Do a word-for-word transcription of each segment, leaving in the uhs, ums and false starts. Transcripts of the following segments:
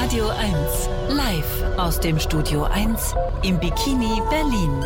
Radio eins, live aus dem Studio eins im Bikini Berlin.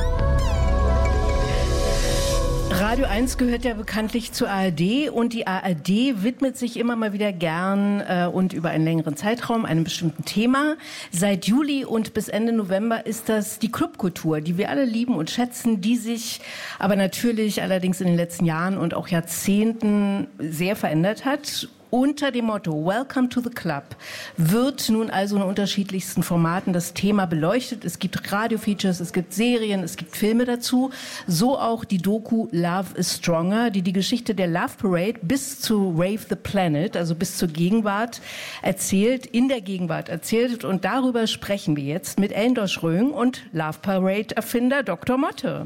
Radio eins gehört ja bekanntlich zur A R D und die A R D widmet sich immer mal wieder gern äh, und über einen längeren Zeitraum einem bestimmten Thema. Seit Juli und bis Ende November ist das die Clubkultur, die wir alle lieben und schätzen, die sich aber natürlich allerdings in den letzten Jahren und auch Jahrzehnten sehr verändert hat. Unter dem Motto Welcome to the Club wird nun also in unterschiedlichsten Formaten das Thema beleuchtet. Es gibt Radio-Features, es gibt Serien, es gibt Filme dazu. So auch die Doku Love is Stronger, die die Geschichte der Love Parade bis zu Rave the Planet, also bis zur Gegenwart erzählt, in der Gegenwart erzählt. Und darüber sprechen wir jetzt mit Ellen Dosch-Röng und Love Parade-Erfinder Doktor Motte.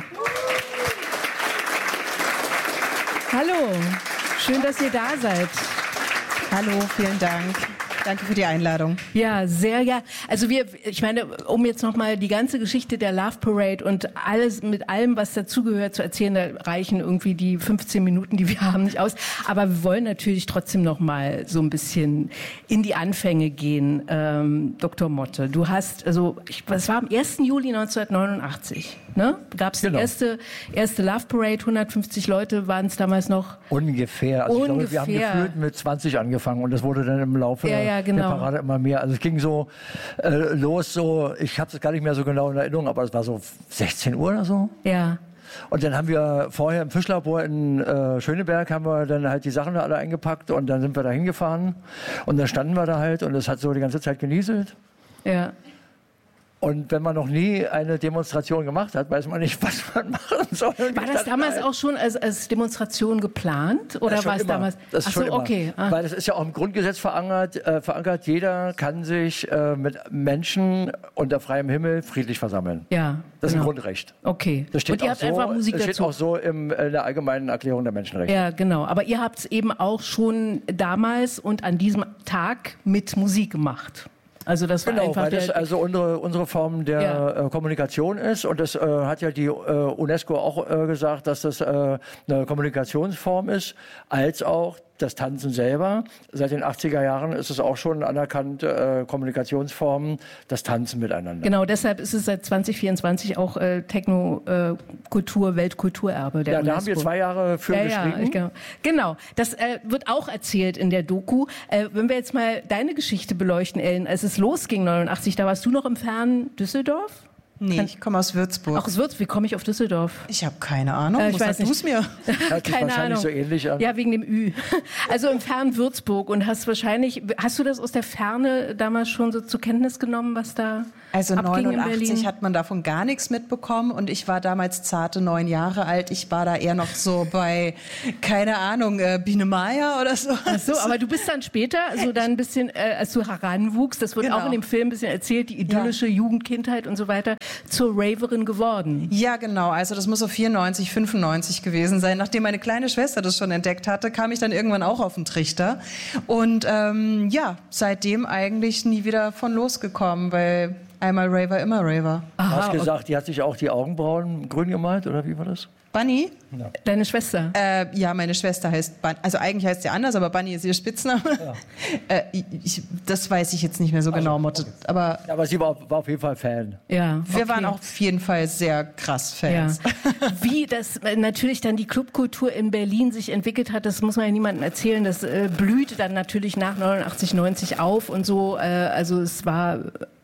Hallo, schön, dass ihr da seid. Hallo, vielen Dank. Danke für die Einladung. Ja, sehr, ja. Also wir, ich meine, um jetzt nochmal die ganze Geschichte der Love Parade und alles mit allem, was dazugehört, zu erzählen, da reichen irgendwie die fünfzehn Minuten, die wir haben, nicht aus. Aber wir wollen natürlich trotzdem nochmal so ein bisschen in die Anfänge gehen. Ähm, Doktor Motte, du hast, also, ich, das war am ersten Juli neunzehnhundertneunundachtzig, ne? Gab es die genau. erste, erste Love Parade, hundertfünfzig Leute waren es damals noch? Ungefähr. Also Ungefähr. Ich glaube, wir haben gefühlt mit zwanzig angefangen und das wurde dann im Laufe ja, ja, genau. der Parade immer mehr. Also es ging so äh, los, so, ich habe es gar nicht mehr so genau in Erinnerung, aber es war so sechzehn Uhr oder so. Ja. Und dann haben wir vorher im Fischlabor in äh, Schöneberg haben wir dann halt die Sachen da alle eingepackt und dann sind wir da hingefahren und dann standen wir da halt und es hat so die ganze Zeit genieselt. Ja. Und wenn man noch nie eine Demonstration gemacht hat, weiß man nicht, was man machen soll. War das damals auch schon als, als Demonstration geplant? Oder das war es immer. damals? Das ist Ach so, schon immer. Okay. Ah. Weil das ist ja auch im Grundgesetz verankert. Äh, verankert. Jeder kann sich äh, mit Menschen unter freiem Himmel friedlich versammeln. Ja. Das ist genau. ein Grundrecht. Okay. Das steht Und ihr auch habt so, einfach Musik das steht dazu. auch so im, in der Allgemeinen Erklärung der Menschenrechte. Ja, genau. Aber ihr habt es eben auch schon damals und an diesem Tag mit Musik gemacht. Also das war genau, einfach weil das also unsere, unsere Form der ja. äh, Kommunikation ist. Und das äh, hat ja die äh, UNESCO auch äh, gesagt, dass das äh, eine Kommunikationsform ist, als auch das Tanzen selber. Seit den achtziger Jahren ist es auch schon anerkannte äh, Kommunikationsform, das Tanzen miteinander. Genau, deshalb ist es seit zwanzig vierundzwanzig auch äh, Techno-Kultur, äh, Weltkulturerbe der Ja, UNESCO. da haben wir zwei Jahre für ja, geschrieben. Ja, genau. genau, das äh, wird auch erzählt in der Doku. Äh, wenn wir jetzt mal deine Geschichte beleuchten, Ellen, als es losging neunundachtzig, da warst du noch im fernen Düsseldorf? Nee, ich komme aus Würzburg. Ach, aus Würzburg. Wie komme ich auf Düsseldorf? Ich habe keine Ahnung. Äh, ich Wo weiß sagst du es mir? Hört sich Keine wahrscheinlich Ahnung. so ähnlich an. Ja, wegen dem Ü. Also im fernen Würzburg. Und hast wahrscheinlich, hast du das aus der Ferne damals schon so zur Kenntnis genommen, was da Also abging neunundachtzig in Berlin? hat man davon gar nichts mitbekommen und ich war damals zarte neun Jahre alt. Ich war da eher noch so bei, keine Ahnung, äh, Biene Maya oder so. Ach so, aber du bist dann später, so dann ein bisschen, äh, als du heranwuchst, das wird Genau. auch in dem Film ein bisschen erzählt, die idyllische ja. Jugend, Kindheit und so weiter, zur Raverin geworden. Ja, genau. Also das muss so vierundneunzig, fünfundneunzig gewesen sein. Nachdem meine kleine Schwester das schon entdeckt hatte, kam ich dann irgendwann auch auf den Trichter. Und ähm, ja, seitdem eigentlich nie wieder von losgekommen, weil einmal Raver, immer Raver. Du hast gesagt, die hat sich auch die Augenbrauen grün gemalt, oder wie war das? Bunny? Ja. Deine Schwester? Äh, ja, meine Schwester heißt Bunny. Also eigentlich heißt sie anders, aber Bunny ist ihr Spitzname. Ja. äh, ich, das weiß ich jetzt nicht mehr so genau, Motte. Okay. Aber, ja, aber sie war, war auf jeden Fall Fan. Ja, okay. Wir waren auch auf jeden Fall sehr krass Fans. Ja. Wie das natürlich dann die Clubkultur in Berlin sich entwickelt hat, das muss man ja niemandem erzählen. Das äh, blüht dann natürlich nach neunundachtzig, neunzig auf und so. Äh, also es war...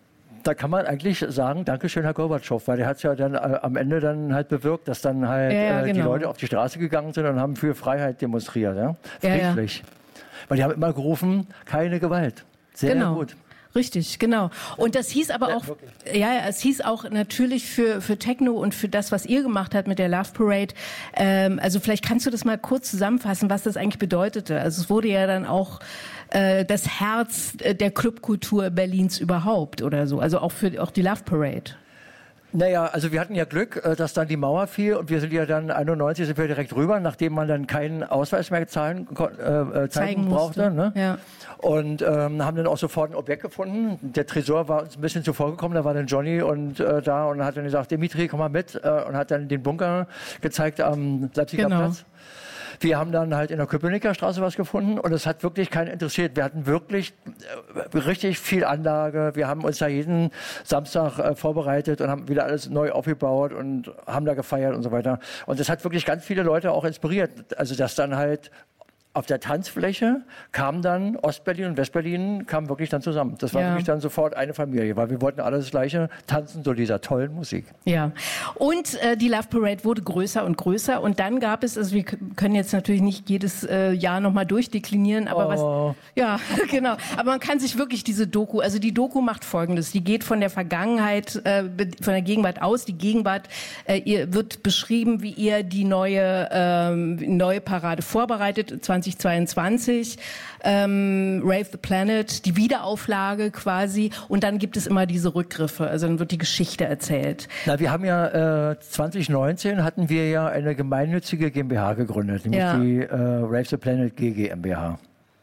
Da kann man eigentlich sagen, Dankeschön, Herr Gorbatschow, weil der hat es ja dann äh, am Ende dann halt bewirkt, dass dann halt ja, ja, äh, genau. die Leute auf die Straße gegangen sind und haben für Freiheit demonstriert, ja? Friedlich. Ja, ja. Weil die haben immer gerufen, keine Gewalt. Sehr genau. gut. Richtig, genau. Und das hieß aber auch, ja, ja, es hieß auch natürlich für für Techno und für das, was ihr gemacht habt mit der Love Parade. Ähm, also vielleicht kannst du das mal kurz zusammenfassen, was das eigentlich bedeutete. Also es wurde ja dann auch äh, das Herz der Clubkultur Berlins überhaupt oder so. Also auch für auch die Love Parade. Naja, also wir hatten ja Glück, dass dann die Mauer fiel und wir sind ja dann einundneunzig sind wir direkt rüber, nachdem man dann keinen Ausweis mehr zahlen, äh, zeigen brauchte. Ne? Ja. Und ähm, haben dann auch sofort ein Objekt gefunden. Der Tresor war uns ein bisschen zuvor gekommen, da war dann Johnny und äh, da und hat dann gesagt, Dimitri, komm mal mit äh, und hat dann den Bunker gezeigt am Leipziger genau. Platz. Wir haben dann halt in der Köpenicker Straße was gefunden und es hat wirklich keinen interessiert. Wir hatten wirklich äh, richtig viel Anlage. Wir haben uns da jeden Samstag äh, vorbereitet und haben wieder alles neu aufgebaut und haben da gefeiert und so weiter. Und das hat wirklich ganz viele Leute auch inspiriert. Also dass dann halt auf der Tanzfläche kam dann Ostberlin und Westberlin kamen wirklich dann zusammen. Das war ja. wirklich dann sofort eine Familie, weil wir wollten alle das Gleiche tanzen zu dieser tollen Musik. Ja, und äh, die Love Parade wurde größer und größer und dann gab es, also wir können jetzt natürlich nicht jedes äh, Jahr nochmal durchdeklinieren, aber oh. was, ja, genau, aber man kann sich wirklich diese Doku, also die Doku macht Folgendes, die geht von der Vergangenheit, äh, von der Gegenwart aus, die Gegenwart äh, ihr wird beschrieben, wie ihr die neue, ähm, neue Parade vorbereitet, zweitausendzweiundzwanzig, ähm, Rave the Planet, die Wiederauflage quasi und dann gibt es immer diese Rückgriffe, also dann wird die Geschichte erzählt. Na, wir haben ja äh, zwanzig neunzehn hatten wir ja eine gemeinnützige GmbH gegründet, nämlich ja. die äh, Rave the Planet G GmbH.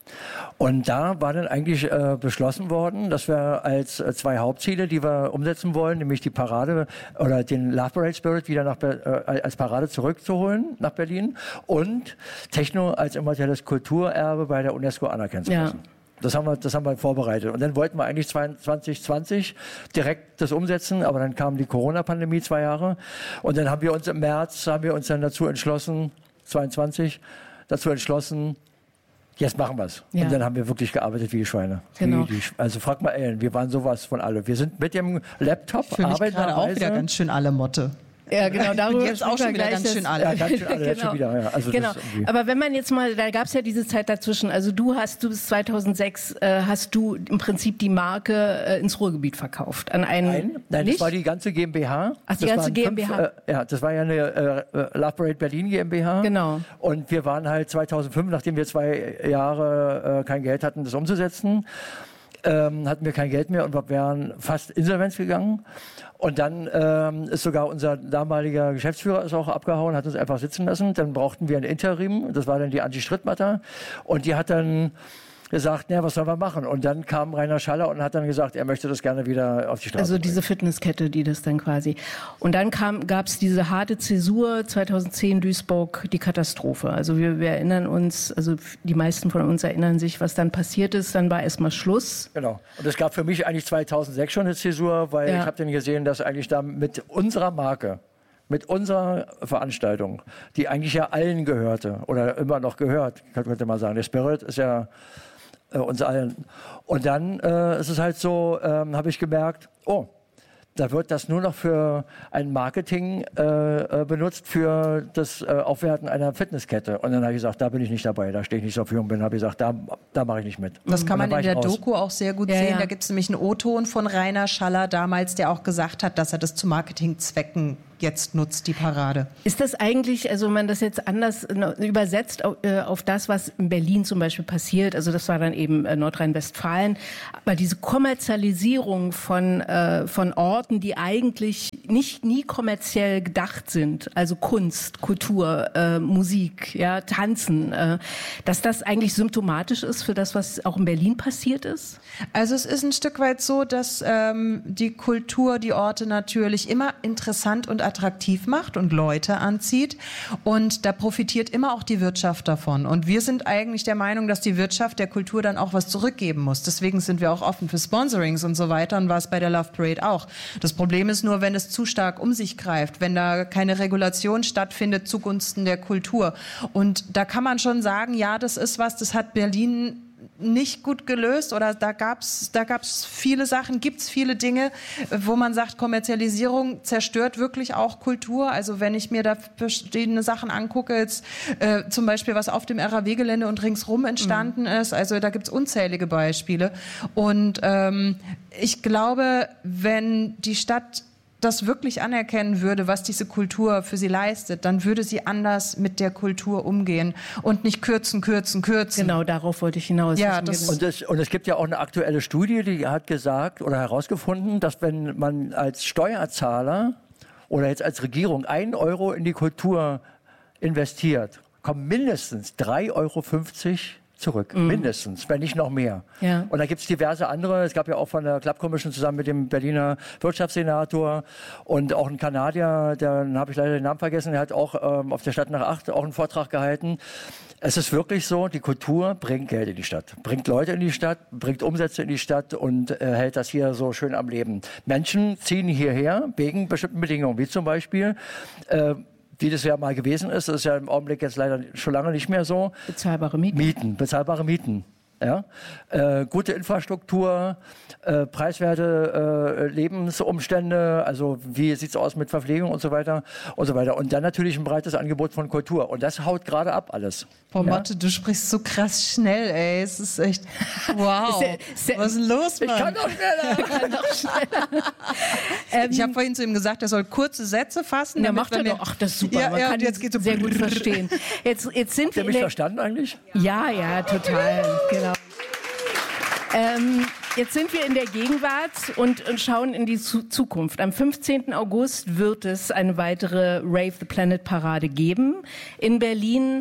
Und da war dann eigentlich äh, beschlossen worden, dass wir als äh, zwei Hauptziele, die wir umsetzen wollen, nämlich die Parade oder den Love Parade Spirit wieder nach, äh, als Parade zurückzuholen nach Berlin und Techno als immaterielles Kulturerbe bei der UNESCO anerkennen zu lassen. Ja. Das haben wir, das haben wir vorbereitet. Und dann wollten wir eigentlich zwanzig zwanzig direkt das umsetzen, aber dann kam die Corona-Pandemie zwei Jahre. Und dann haben wir uns im März, haben wir uns dann dazu entschlossen, zweiundzwanzig, dazu entschlossen, jetzt machen wir es. Ja. Und dann haben wir wirklich gearbeitet wie die Schweine. Genau. Wie die, also frag mal Ellen, wir waren sowas von alle. Wir sind mit dem Laptop, ich fühle mich gerade auch wieder ganz schön alle Motte. Ja, genau, darüber jetzt auch schon wieder ganz schön alle. Ja, ganz schön alle, genau. jetzt schon wieder. Ja, also genau. Aber wenn man jetzt mal, da gab es ja diese Zeit dazwischen, also du hast, du bis zweitausendsechs äh, hast du im Prinzip die Marke äh, ins Ruhrgebiet verkauft. An einen, nein, nein das war die ganze GmbH. Ach, die das ganze GmbH? Fünf, äh, ja, das war ja eine äh, Love Parade Berlin GmbH. Genau. Und wir waren halt zweitausendfünf, nachdem wir zwei Jahre äh, kein Geld hatten, das umzusetzen, ähm, hatten wir kein Geld mehr und wir wären fast insolvenz gegangen. Und dann ähm, ist sogar unser damaliger Geschäftsführer ist auch abgehauen, hat uns einfach sitzen lassen. Dann brauchten wir ein Interim, das war dann die Anti-Strittmatter. Und die hat dann gesagt, na, was sollen wir machen? Und dann kam Rainer Schaller und hat dann gesagt, er möchte das gerne wieder auf die Straße Also bringen. diese Fitnesskette, die das dann quasi. Und dann gab es diese harte Zäsur, zweitausendzehn Duisburg, die Katastrophe. Also wir, wir erinnern uns, also die meisten von uns erinnern sich, was dann passiert ist. Dann war erstmal Schluss. Genau. Und es gab für mich eigentlich zweitausendsechs schon eine Zäsur, weil ja. ich habe dann gesehen, dass eigentlich da mit unserer Marke, mit unserer Veranstaltung, die eigentlich ja allen gehörte oder immer noch gehört, könnte man sagen. Der Spirit ist ja äh, uns allen. Und dann äh, ist es halt so, ähm, habe ich gemerkt, oh, da wird das nur noch für ein Marketing äh, benutzt für das äh, Aufwerten einer Fitnesskette. Und dann habe ich gesagt, da bin ich nicht dabei, da stehe ich nicht zur Verfügung, bin, habe ich gesagt, da, da mache ich nicht mit. Das kann man in der raus. Doku auch sehr gut ja, sehen. ja. Da gibt es nämlich einen O-Ton von Rainer Schaller damals, der auch gesagt hat, dass er das zu Marketingzwecken jetzt nutzt, die Parade. Ist das eigentlich, also wenn man das jetzt anders übersetzt auf, äh, auf das, was in Berlin zum Beispiel passiert, also das war dann eben äh, Nordrhein-Westfalen, aber diese Kommerzialisierung von, äh, von Orten, die eigentlich nicht nie kommerziell gedacht sind, also Kunst, Kultur, äh, Musik, ja, Tanzen, äh, dass das eigentlich symptomatisch ist für das, was auch in Berlin passiert ist? Also es ist ein Stück weit so, dass ähm, die Kultur die Orte natürlich immer interessant und attraktiv macht und Leute anzieht. Und da profitiert immer auch die Wirtschaft davon. Und wir sind eigentlich der Meinung, dass die Wirtschaft der Kultur dann auch was zurückgeben muss. Deswegen sind wir auch offen für Sponsorings und so weiter und war es bei der Love Parade auch. Das Problem ist nur, wenn es zu stark um sich greift, wenn da keine Regulation stattfindet zugunsten der Kultur. Und da kann man schon sagen, ja, das ist was, das hat Berlin nicht gut gelöst oder da gab's da gab's viele Sachen, gibt's viele Dinge, wo man sagt, Kommerzialisierung zerstört wirklich auch Kultur. Also wenn ich mir da verschiedene Sachen angucke, jetzt äh, zum Beispiel was auf dem R A W-Gelände und ringsrum entstanden mhm. ist, also da gibt's unzählige Beispiele. Und ähm, ich glaube, wenn die Stadt das wirklich anerkennen würde, was diese Kultur für sie leistet, dann würde sie anders mit der Kultur umgehen und nicht kürzen, kürzen, kürzen. Genau, darauf wollte ich hinaus. Ja, das und, das, und es gibt ja auch eine aktuelle Studie, die hat gesagt oder herausgefunden, dass wenn man als Steuerzahler oder jetzt als Regierung ein Euro in die Kultur investiert, kommen mindestens drei Euro fünfzig zurück, mhm. mindestens, wenn nicht noch mehr. Ja. Und da gibt es diverse andere. Es gab ja auch von der Club Commission zusammen mit dem Berliner Wirtschaftssenator und auch einen Kanadier, den habe ich leider den Namen vergessen, der hat auch ähm, auf der Stadt nach acht auch einen Vortrag gehalten. Es ist wirklich so, die Kultur bringt Geld in die Stadt, bringt Leute in die Stadt, bringt Umsätze in die Stadt und äh, hält das hier so schön am Leben. Menschen ziehen hierher wegen bestimmten Bedingungen, wie zum Beispiel, äh, wie das ja mal gewesen ist, das ist ja im Augenblick jetzt leider schon lange nicht mehr so. Bezahlbare Mieten. Mieten, bezahlbare Mieten. Ja? Äh, gute Infrastruktur, äh, preiswerte äh, Lebensumstände, also wie sieht es aus mit Verpflegung und so weiter und so weiter. Und dann natürlich ein breites Angebot von Kultur. Und das haut gerade ab alles. Boah, ja? Motte, du sprichst so krass schnell, ey. Es ist echt, wow. ist der, Was ist los, Mann? Ich kann noch schneller. Ich kann noch schneller. ähm, ich habe vorhin zu ihm gesagt, er soll kurze Sätze fassen. Der macht er doch. Ach, das ist super. Ja, Man ja, kann jetzt geht's so sehr gut verstehen. Jetzt, jetzt sind Habt ihr wir mich in der, verstanden eigentlich? Ja, ja, total. Genau. Ähm, jetzt sind wir in der Gegenwart und, und schauen in die Zu- Zukunft. Am fünfzehnten August wird es eine weitere Rave the Planet Parade geben in Berlin.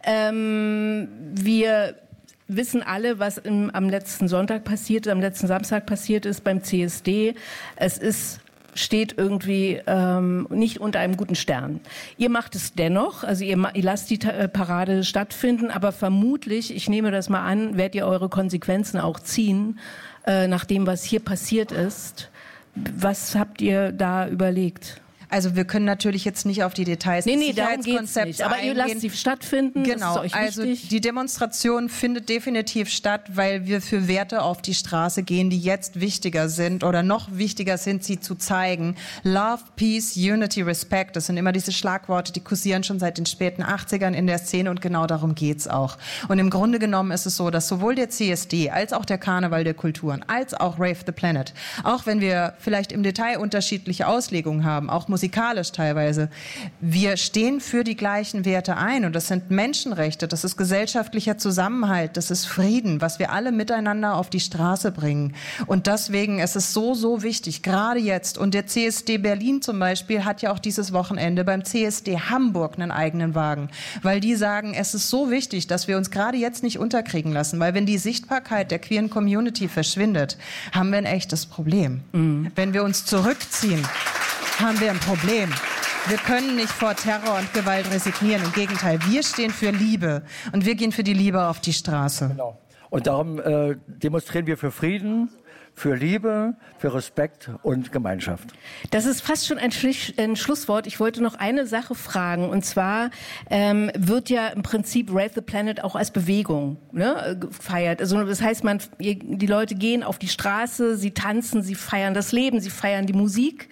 Ähm, wir wissen alle, was im, am letzten Sonntag passiert, am letzten Samstag passiert ist beim C S D. Es ist steht irgendwie ähm, nicht unter einem guten Stern. Ihr macht es dennoch, also ihr, ihr lasst die Ta- Parade stattfinden, aber vermutlich, ich nehme das mal an, werdet ihr eure Konsequenzen auch ziehen, äh, nach dem, was hier passiert ist. Was habt ihr da überlegt? Also wir können natürlich jetzt nicht auf die Details nee, nee, des darum geht's nicht. Aber ihr lasst sie stattfinden. Genau, das ist euch also wichtig. die Demonstration findet definitiv statt, weil wir für Werte auf die Straße gehen, die jetzt wichtiger sind oder noch wichtiger sind, sie zu zeigen. Love, Peace, Unity, Respect, das sind immer diese Schlagworte, die kursieren schon seit den späten achtzigern in der Szene und genau darum geht's auch. Und im Grunde genommen ist es so, dass sowohl der C S D als auch der Karneval der Kulturen als auch Rave the Planet, auch wenn wir vielleicht im Detail unterschiedliche Auslegungen haben, auch musikalisch teilweise. Wir stehen für die gleichen Werte ein und das sind Menschenrechte, das ist gesellschaftlicher Zusammenhalt, das ist Frieden, was wir alle miteinander auf die Straße bringen. Und deswegen ist es so, so wichtig, gerade jetzt. Und der C S D Berlin zum Beispiel hat ja auch dieses Wochenende beim C S D Hamburg einen eigenen Wagen, weil die sagen, es ist so wichtig, dass wir uns gerade jetzt nicht unterkriegen lassen, weil wenn die Sichtbarkeit der queeren Community verschwindet, haben wir ein echtes Problem. Mhm. Wenn wir uns zurückziehen, haben wir ein Problem. Wir können nicht vor Terror und Gewalt resignieren. Im Gegenteil, wir stehen für Liebe und wir gehen für die Liebe auf die Straße. Genau. Und darum äh, demonstrieren wir für Frieden, für Liebe, für Respekt und Gemeinschaft. Das ist fast schon ein, Schli- ein Schlusswort. Ich wollte noch eine Sache fragen. Und zwar ähm, wird ja im Prinzip Rave the Planet auch als Bewegung, ne, gefeiert. Also das heißt, man, die Leute gehen auf die Straße, sie tanzen, sie feiern das Leben, sie feiern die Musik.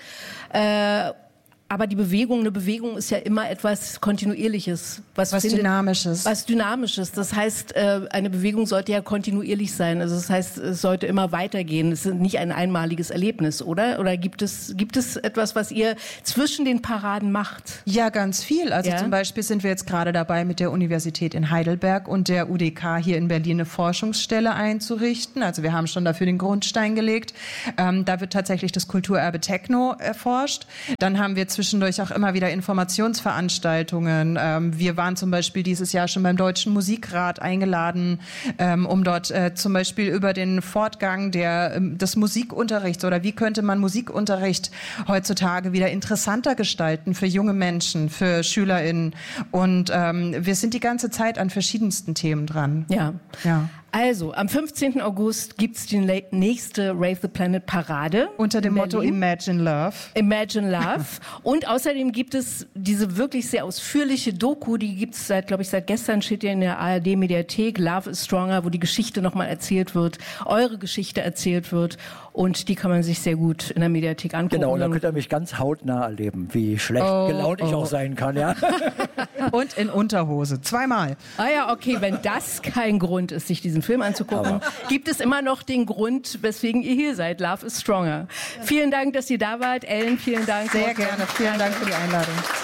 Äh, Aber die Bewegung, eine Bewegung ist ja immer etwas Kontinuierliches. Was, was findet, Dynamisches. Was Dynamisches. Das heißt, eine Bewegung sollte ja kontinuierlich sein. Also das heißt, es sollte immer weitergehen. Es ist nicht ein einmaliges Erlebnis, oder? Oder gibt es, gibt es etwas, was ihr zwischen den Paraden macht? Ja, ganz viel. Also ja? zum Beispiel sind wir jetzt gerade dabei, mit der Universität in Heidelberg und der U D K hier in Berlin eine Forschungsstelle einzurichten. Also wir haben schon dafür den Grundstein gelegt. Ähm, da wird tatsächlich das Kulturerbe Techno erforscht. Dann haben wir zwischendurch auch immer wieder Informationsveranstaltungen. Ähm, wir waren zum Beispiel dieses Jahr schon beim Deutschen Musikrat eingeladen, ähm, um dort äh, zum Beispiel über den Fortgang der, ähm, des Musikunterrichts oder wie könnte man Musikunterricht heutzutage wieder interessanter gestalten für junge Menschen, für SchülerInnen. Und ähm, wir sind die ganze Zeit an verschiedensten Themen dran. Ja. Ja. Also, am fünfzehnten August gibt's die nächste Rave the Planet Parade. Unter dem Motto Berlin. Imagine Love. Imagine Love. Und außerdem gibt es diese wirklich sehr ausführliche Doku, die gibt's seit, glaube ich, seit gestern steht ja in der A R D-Mediathek, Love is Stronger, wo die Geschichte nochmal erzählt wird, eure Geschichte erzählt wird. Und die kann man sich sehr gut in der Mediathek angucken. Genau, und da könnt ihr mich ganz hautnah erleben, wie schlecht Oh, gelaunt ich oh. auch sein kann, ja. Und in Unterhose. Zweimal. Ah ja, okay, wenn das kein Grund ist, sich diesen Film anzugucken, Aber. gibt es immer noch den Grund, weswegen ihr hier seid. Love is Stronger. Vielen Dank, dass ihr da wart. Ellen, vielen Dank. Sehr gerne. Vielen Dank für die Einladung.